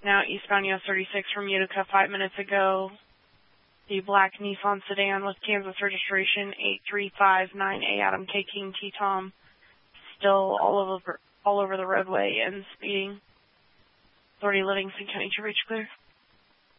Now eastbound US 36 from Utica 5 minutes ago. The black Nissan sedan with Kansas registration 8359A Adam K. King T. Tom. Still all over the roadway and speeding. Authority Livingston County to reach clear.